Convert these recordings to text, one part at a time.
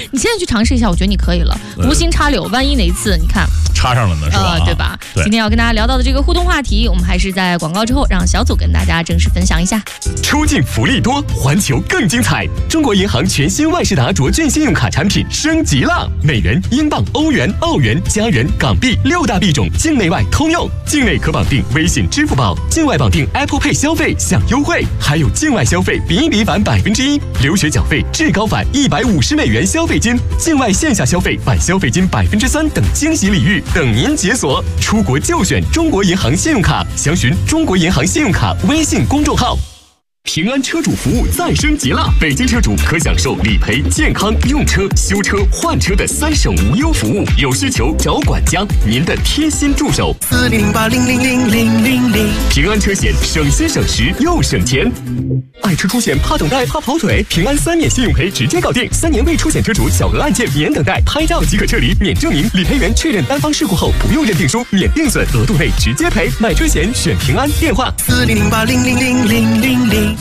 你现在去尝试一下，我觉得你可以了。无心插柳，万一哪一次你看插上了呢，是吧？ 对吧？ 对。 今天要跟大家聊到的这个互动话题，我们还是在广告之后让小组跟大家正式分享一下。 出境福利多，环球更精彩！中国银行全新万事达卓券信用卡产品升级了，美元、英镑、欧元、澳元、加元、港币6大币种，境内外通用。境内可绑定微信、支付宝，境外绑定 Apple Pay 消费享优惠，还有境外消费比一比返1%，留学缴费至高返150美元消费金，境外线下消费返消费金3%等惊喜礼遇等您解锁。出国就选中国银行信用卡，详询中国银行信用卡微信公众号。平安车主服务再升级了，北京车主可享受理赔、健康、用车、修车、换车的3省无忧服务，有需求找管家，您的贴心助手。4008000000，平安车险，省心省时又省钱。爱车出险怕等待怕跑腿，平安3年信用赔直接搞定，3年未出险车主小额案件免等待，拍照即可撤离，免证明，理赔员确认单方事故后不用认定书，免定损，额度内直接赔。买车险选平安，电话4008000000。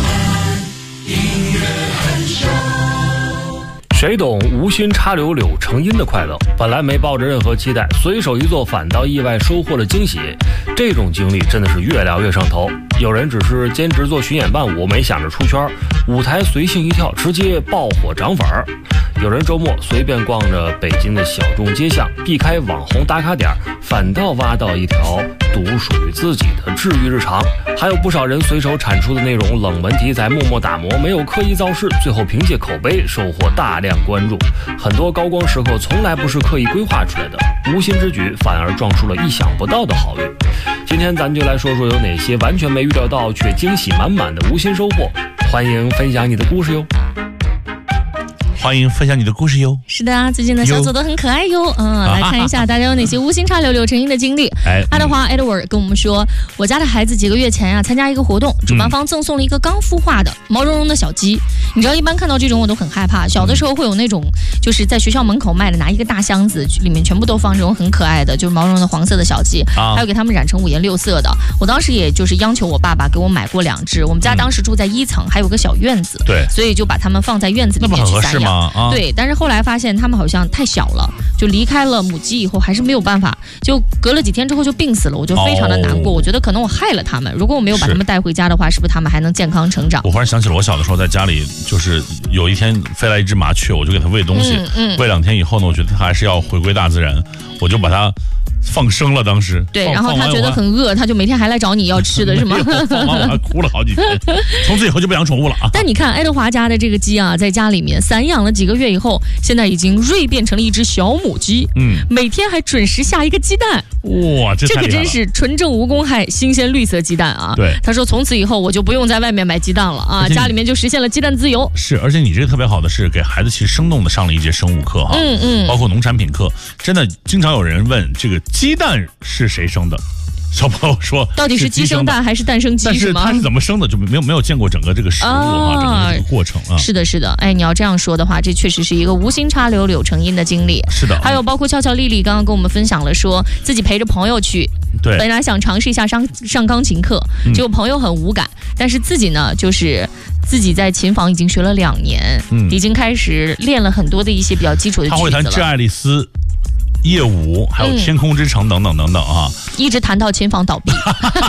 谁懂无心插柳柳成荫的快乐？本来没抱着任何期待，随手一做反倒意外收获了惊喜，这种经历真的是越聊越上头。有人只是兼职做巡演伴舞，没想着出圈，舞台随性一跳直接爆火涨粉儿。有人周末随便逛着北京的小众街巷，避开网红打卡点，反倒挖到一条独属于自己的治愈日常。还有不少人随手产出的内容冷门题材默默打磨，没有刻意造势，最后凭借口碑收获大量关注。很多高光时刻从来不是刻意规划出来的，无心之举反而撞出了意想不到的好运。今天咱就来说说有哪些完全没预料到却惊喜满满的无心收获，欢迎分享你的故事哟。 欢迎分享你的故事哟。 是的啊，最近的小组都很可爱哟。来看一下大家有哪些无心插柳柳成荫的经历。爱德华 Edward 跟我们说，我家的孩子几个月前参加一个活动，主办方赠送了一个刚孵化的毛茸茸的小鸡。你知道一般看到这种我都很害怕，小的时候会有那种就是在学校门口卖的，拿一个大箱子，里面全部都放这种很可爱的就是毛茸茸的黄色的小鸡，还有给他们染成5颜6色的。我当时也就是央求我爸爸给我买过2只，我们家当时住在1层，还有个小院子，对，所以就把它们放在院子里面去散养。对，但是后来发现他们好像太小了，就离开了母鸡以后还是没有办法，就隔了几天之后就病死了，我就非常的难过。我觉得可能我害了他们，如果我没有把他们带回家的话，是不是他们还能健康成长？ 我忽然想起了我小的时候在家里，就是有一天飞来一只麻雀，我就给它喂东西，喂2天以后呢，我觉得它还是要回归大自然，我就把它放生了。当时对，然后他觉得很饿，他就每天还来找你要吃的是吗？ 放完我还哭了好几天，从此以后就不养宠物了啊。 但你看爱德华家的这个鸡啊，在家里面散养了几个月以后，现在已经锐变成了一只小母鸡，每天还准时下一个鸡蛋。 哇，这可真是纯正无公害新鲜绿色鸡蛋啊！ 对， 他说从此以后我就不用在外面买鸡蛋了啊，家里面就实现了鸡蛋自由。 是，而且你这个特别好的是给孩子其实生动的上了一节生物课哈，包括农产品课，真的经常有人问这个鸡蛋是谁生的。小朋友说， 到底是鸡生蛋还是蛋生鸡？ 但是它是怎么生的，就没有见过整个这个食物整个这个过程啊。 是的，是的，哎，你要这样说的话，这确实是一个无心插柳柳成荫的经历。 是的， 还有包括俏俏丽丽刚刚跟我们分享了，说自己陪着朋友去，对，本来想尝试一下上钢琴课，结果朋友很无感，但是自己呢，就是自己在琴房已经学了2年，已经开始练了很多的一些比较基础的句子了。他会弹《致爱丽丝》。夜舞，还有天空之城等等等等啊， 一直弹到琴房倒闭。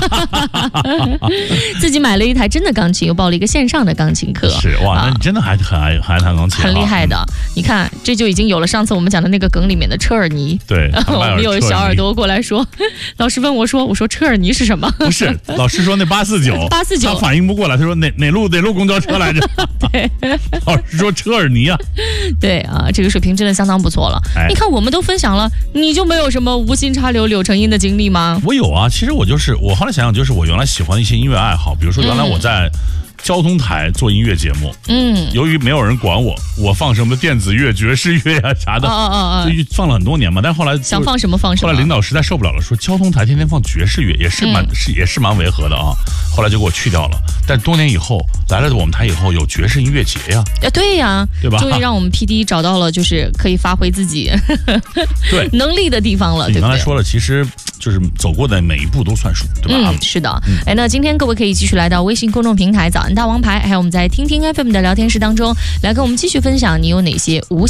自己买了一台真的钢琴，又报了一个线上的钢琴课。 是哇，那你真的还很爱弹钢琴， 很厉害的。你看，这就已经有了上次我们讲的那个梗里面的车尔尼。 对， 我们有小耳朵过来说，老师问我说车尔尼是什么？ 不是，老师说那849，他反应不过来，他说哪路公交车来着？ 对， 老师说车尔尼啊。 对啊，这个水平真的相当不错了。你看，我们都分享了。你就没有什么无心插柳柳成荫的经历吗？ 我有啊，其实我后来想想，就是我原来喜欢的一些音乐爱好，比如说原来我在交通台做音乐节目，由于没有人管我放什么电子乐、爵士乐啊啥的，就放了很多年嘛。但后来想放什么放什么。 后来领导实在受不了了，说交通台天天放爵士乐也是蛮违和的啊。后来就给我去掉了。但多年以后来了我们台以后有爵士音乐节呀， 对呀，对吧？终于让我们 PD 找到了就是可以发挥自己对能力的地方了。 你刚才说了，其实就是走过的每一步都算数，对吧？ 是的。那今天各位可以继续来到微信公众平台早安大王牌，还有我们在听听 FM 的聊天室当中来跟我们继续分享你有哪些无